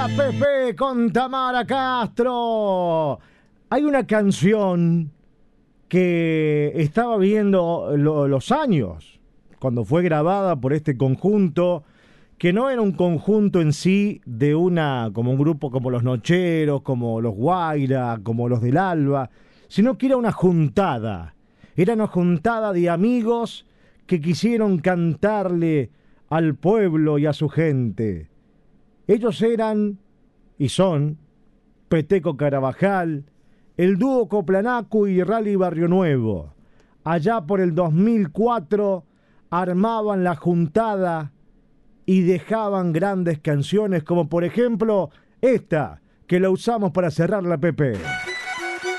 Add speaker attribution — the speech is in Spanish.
Speaker 1: Pepe con Tamara Castro. Hay una canción que estaba viendo los años cuando fue grabada por este conjunto, que no era un conjunto en sí de como un grupo como los Nocheros, como los Guaira, como los del Alba, sino que era una juntada. Era una juntada de amigos que quisieron cantarle al pueblo y a su gente. Ellos eran y son Peteco Carabajal, el dúo Coplanacu y Rally Barrio Nuevo. Allá por el 2004 armaban la juntada y dejaban grandes canciones como por ejemplo esta, que la usamos para cerrar la Pepe.